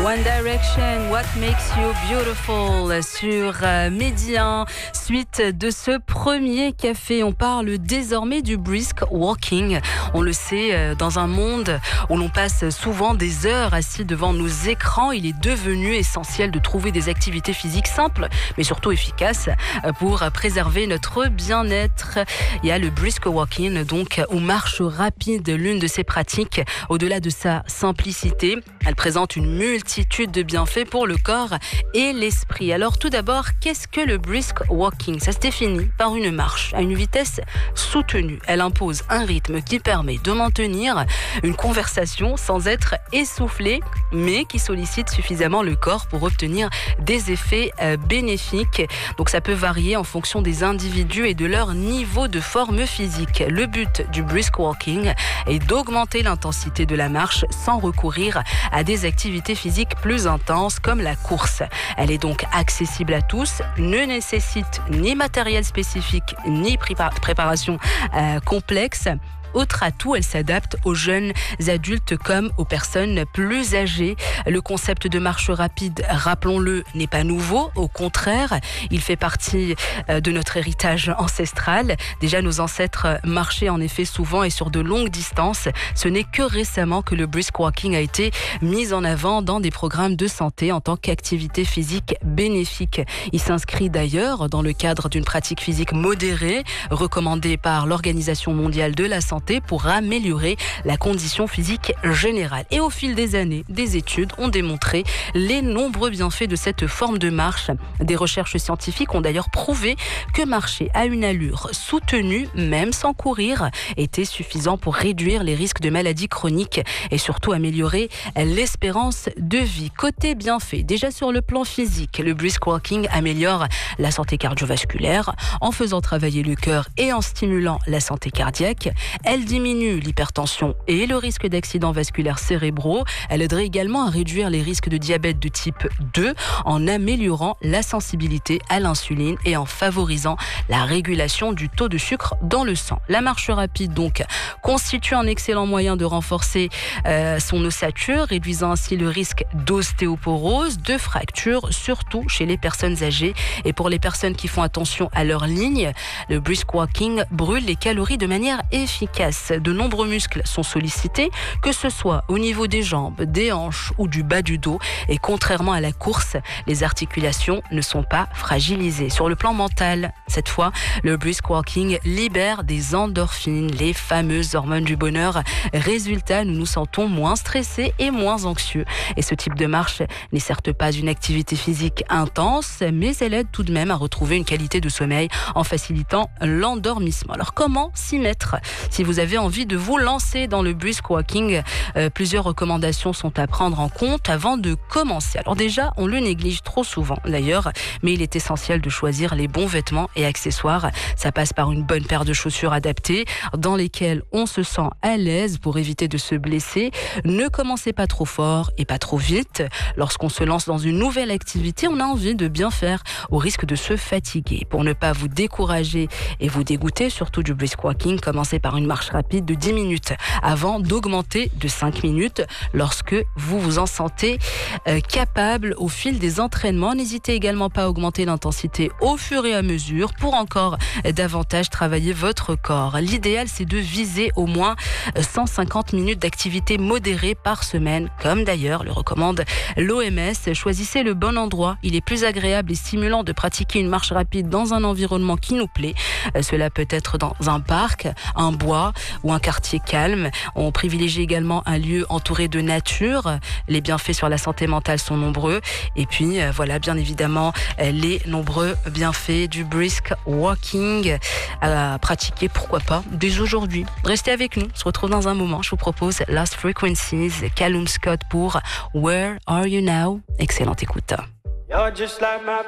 One Direction, What Makes You Beautiful sur Midi 1. Suite de ce premier café, on parle désormais du brisk walking. On le sait, dans un monde où l'on passe souvent des heures assis devant nos écrans, il est devenu essentiel de trouver des activités physiques simples, mais surtout efficaces pour préserver notre bien-être. Il y a le brisk walking, donc, ou marche rapide, l'une de ces pratiques. Au-delà de sa simplicité, elle présente une multitude de bienfaits pour le corps et l'esprit. Alors tout d'abord, qu'est-ce que le brisk walking ? Ça se définit par une marche à une vitesse soutenue. Elle impose un rythme qui permet de maintenir une conversation sans être essoufflé, mais qui sollicite suffisamment le corps pour obtenir des effets bénéfiques. Donc ça peut varier en fonction des individus et de leur niveau de forme physique. Le but du brisk walking est d'augmenter l'intensité de la marche sans recourir à des activités physiques plus intenses comme la course. Elle est donc accessible à tous, ne nécessite ni matériel spécifique ni préparation complexe. Autre atout, elle s'adapte aux jeunes adultes comme aux personnes plus âgées. Le concept de marche rapide, rappelons-le, n'est pas nouveau. Au contraire, il fait partie de notre héritage ancestral. Déjà, nos ancêtres marchaient en effet souvent et sur de longues distances. Ce n'est que récemment que le brisk walking a été mis en avant dans des programmes de santé en tant qu'activité physique bénéfique. Il s'inscrit d'ailleurs dans le cadre d'une pratique physique modérée recommandée par l'Organisation mondiale de la santé pour améliorer la condition physique générale. Et au fil des années, des études ont démontré les nombreux bienfaits de cette forme de marche. Des recherches scientifiques ont d'ailleurs prouvé que marcher à une allure soutenue, même sans courir, était suffisant pour réduire les risques de maladies chroniques et surtout améliorer l'espérance de vie. Côté bienfaits, déjà sur le plan physique, le brisk walking améliore la santé cardiovasculaire en faisant travailler le cœur et en stimulant la santé cardiaque. Elle diminue l'hypertension et le risque d'accidents vasculaires cérébraux. Elle aiderait également à réduire les risques de diabète de type 2 en améliorant la sensibilité à l'insuline et en favorisant la régulation du taux de sucre dans le sang. La marche rapide, donc, constitue un excellent moyen de renforcer son ossature, réduisant ainsi le risque d'ostéoporose, de fractures, surtout chez les personnes âgées. Et pour les personnes qui font attention à leur ligne, le brisk walking brûle les calories de manière efficace. De nombreux muscles sont sollicités, que ce soit au niveau des jambes, des hanches ou du bas du dos. Et contrairement à la course, les articulations ne sont pas fragilisées. Sur le plan mental, cette fois, le brisk walking libère des endorphines, les fameuses hormones du bonheur. Résultat, nous nous sentons moins stressés et moins anxieux. Et ce type de marche n'est certes pas une activité physique intense, mais elle aide tout de même à retrouver une qualité de sommeil en facilitant l'endormissement. Alors comment s'y mettre ? Si vous avez envie de vous lancer dans le brisk walking, plusieurs recommandations sont à prendre en compte avant de commencer. Alors déjà, on le néglige trop souvent d'ailleurs, mais il est essentiel de choisir les bons vêtements et accessoires. Ça passe par une bonne paire de chaussures adaptées dans lesquelles on se sent à l'aise pour éviter de se blesser. Ne commencez pas trop fort et pas trop vite. Lorsqu'on se lance dans une nouvelle activité, on a envie de bien faire au risque de se fatiguer. Pour ne pas vous décourager et vous dégoûter, surtout du brisk walking, commencez par une marche rapide de 10 minutes avant d'augmenter de 5 minutes lorsque vous vous en sentez capable au fil des entraînements. N'hésitez également pas à augmenter l'intensité au fur et à mesure pour encore davantage travailler votre corps. L'idéal, c'est de viser au moins 150 minutes d'activité modérée par semaine, comme d'ailleurs le recommande l'OMS. Choisissez le bon endroit. Il est plus agréable et stimulant de pratiquer une marche rapide dans un environnement qui nous plaît. Cela peut être dans un parc, un bois ou un quartier calme. On privilégie également un lieu entouré de nature. Les bienfaits sur la santé mentale sont nombreux. Et puis, voilà, bien évidemment, les nombreux bienfaits du brisk walking à pratiquer, pourquoi pas, dès aujourd'hui. Restez avec nous. On se retrouve dans un moment. Je vous propose Lost Frequencies, Callum Scott pour Where Are You Now? Excellente écoute.